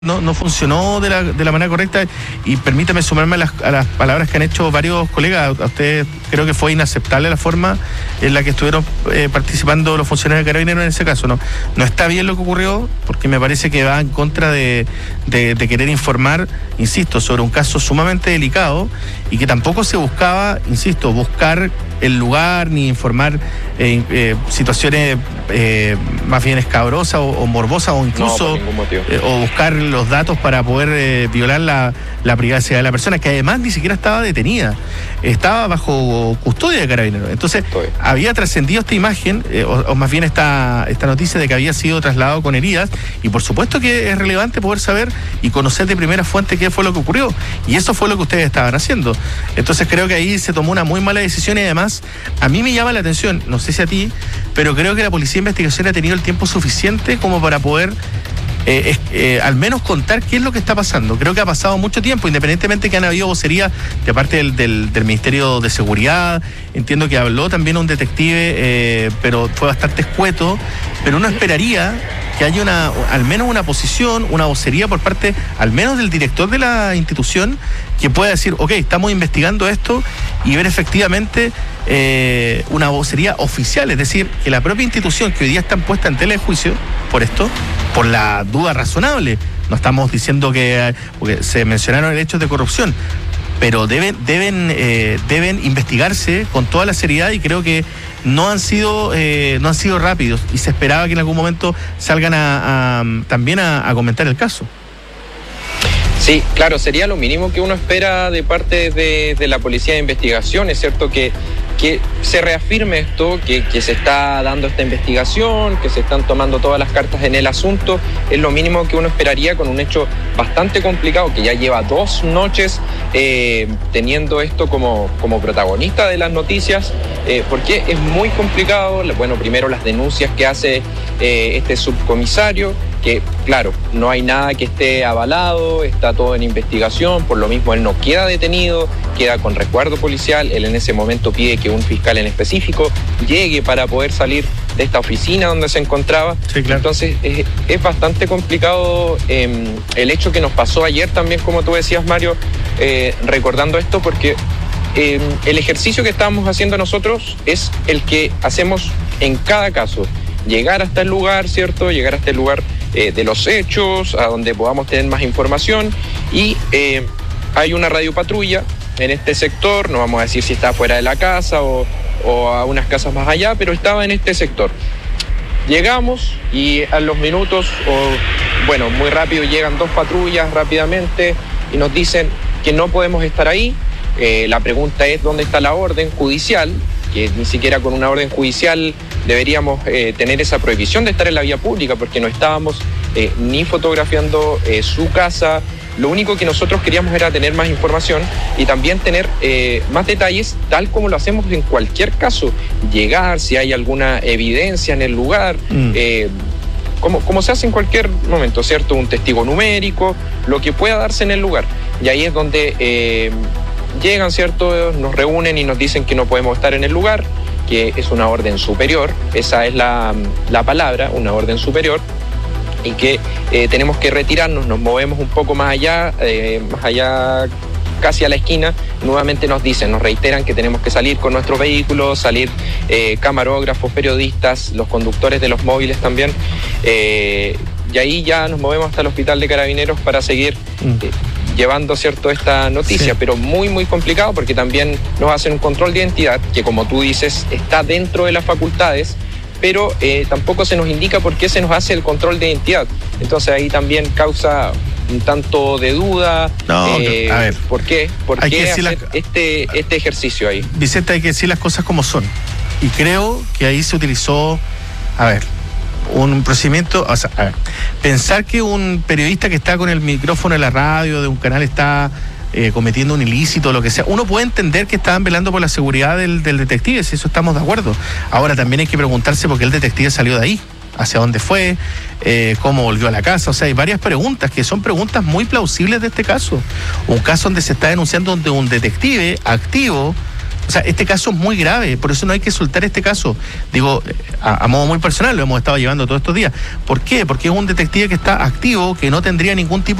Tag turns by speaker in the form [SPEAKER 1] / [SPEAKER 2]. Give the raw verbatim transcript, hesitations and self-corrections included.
[SPEAKER 1] No, no funcionó de la, de la manera correcta, y permítame sumarme a las, a las palabras que han hecho varios colegas. A ustedes creo que fue inaceptable la forma en la que estuvieron eh, participando los funcionarios de Carabineros en ese caso. No, no está bien lo que ocurrió, porque me parece que va en contra de, de, de querer informar, insisto, sobre un caso sumamente delicado, y que tampoco se buscaba, insisto, buscar el lugar ni informar eh, eh, situaciones eh, más bien escabrosas o, o morbosas, o incluso
[SPEAKER 2] no,
[SPEAKER 1] eh, o buscar los datos para poder eh, violar la, la privacidad de la persona, que además ni siquiera estaba detenida, estaba bajo custodia de Carabineros. Entonces
[SPEAKER 2] Estoy.
[SPEAKER 1] había trascendido esta imagen, eh, o, o más bien esta, esta noticia de que había sido trasladado con heridas, y por supuesto que es relevante poder saber y conocer de primera fuente qué fue lo que ocurrió, y eso fue lo que ustedes estaban haciendo. Entonces creo que ahí se tomó una muy mala decisión, y además a mí me llama la atención, no sé si a ti, pero creo que la Policía de Investigación ha tenido el tiempo suficiente como para poder eh, eh, al menos contar qué es lo que está pasando. Creo que ha pasado mucho tiempo, independientemente que han habido vocerías de parte del, del, del Ministerio de Seguridad. Entiendo que habló también un detective, eh, pero fue bastante escueto, pero uno esperaría que haya una, al menos una posición, una vocería por parte, al menos del director de la institución, que pueda decir, ok, estamos investigando esto, y ver efectivamente eh, una vocería oficial, es decir, que la propia institución que hoy día está puesta en tela de juicio por esto, por la duda razonable, no estamos diciendo que, porque se mencionaron hechos de corrupción, pero deben deben eh, deben investigarse con toda la seriedad, y creo que no han sido eh, no han sido rápidos, y se esperaba que en algún momento salgan a, a también a, a comentar el caso.
[SPEAKER 2] Sí, claro, sería lo mínimo que uno espera de parte de, de la Policía de Investigación, es cierto que, que se reafirme esto, que, que se está dando esta investigación, que se están tomando todas las cartas en el asunto, es lo mínimo que uno esperaría con un hecho bastante complicado, que ya lleva dos noches eh, teniendo esto como, como protagonista de las noticias, eh, porque es muy complicado. Bueno, primero las denuncias que hace eh, este subcomisario, que claro, no hay nada que esté avalado, está todo en investigación, por lo mismo él no queda detenido, queda con resguardo policial. Él en ese momento pide que un fiscal en específico llegue para poder salir de esta oficina donde se encontraba.
[SPEAKER 1] Sí, claro.
[SPEAKER 2] Entonces es, es bastante complicado eh, el hecho que nos pasó ayer también, como tú decías, Mario, eh, recordando esto, porque eh, el ejercicio que estábamos haciendo nosotros es el que hacemos en cada caso, llegar hasta el lugar, ¿cierto? Llegar hasta el lugar Eh, de los hechos, a donde podamos tener más información, y eh, hay una radiopatrulla en este sector, no vamos a decir si está fuera de la casa o, o a unas casas más allá, pero estaba en este sector. Llegamos y a los minutos, o bueno, muy rápido, llegan dos patrullas rápidamente y nos dicen que no podemos estar ahí. Eh, la pregunta es dónde está la orden judicial, que ni siquiera con una orden judicial deberíamos eh, tener esa prohibición de estar en la vía pública, porque no estábamos eh, ni fotografiando eh, su casa. Lo único que nosotros queríamos era tener más información y también tener eh, más detalles, tal como lo hacemos en cualquier caso, llegar, si hay alguna evidencia en el lugar, mm. eh, como, como se hace en cualquier momento, ¿cierto? Un testigo numérico, lo que pueda darse en el lugar. Y ahí es donde eh, llegan, ¿cierto? Nos reúnen y nos dicen que no podemos estar en el lugar, que es una orden superior, esa es la, la palabra, una orden superior, y que eh, tenemos que retirarnos. Nos movemos un poco más allá, eh, más allá casi a la esquina, nuevamente nos dicen, nos reiteran que tenemos que salir con nuestros vehículos, salir eh, camarógrafos, periodistas, los conductores de los móviles también, eh, y ahí ya nos movemos hasta el Hospital de Carabineros para seguir eh, llevando, ¿cierto?, esta noticia, sí. Pero muy, muy complicado, porque también nos hacen un control de identidad, que como tú dices, está dentro de las facultades, pero eh, tampoco se nos indica por qué se nos hace el control de identidad. Entonces ahí también causa un tanto de duda.
[SPEAKER 1] No,
[SPEAKER 2] eh,
[SPEAKER 1] a ver.
[SPEAKER 2] ¿Por qué? ¿Por qué hacer
[SPEAKER 1] la...
[SPEAKER 2] este, este ejercicio ahí?
[SPEAKER 1] Vicente, hay que decir las cosas como son. Y creo que ahí se utilizó, a ver, un procedimiento, o sea, a ver, pensar que un periodista que está con el micrófono en la radio de un canal está eh, cometiendo un ilícito o lo que sea, uno puede entender que estaban velando por la seguridad del, del detective, si eso estamos de acuerdo. Ahora también hay que preguntarse por qué el detective salió de ahí, hacia dónde fue, eh, cómo volvió a la casa. O sea, hay varias preguntas que son preguntas muy plausibles de este caso. Un caso donde se está denunciando donde un detective activo, o O sea, este caso es muy grave, por eso no hay que soltar este caso. Digo, a, a modo muy personal, lo hemos estado llevando todos estos días. ¿Por qué? Porque es un detective que está activo, que no tendría ningún tipo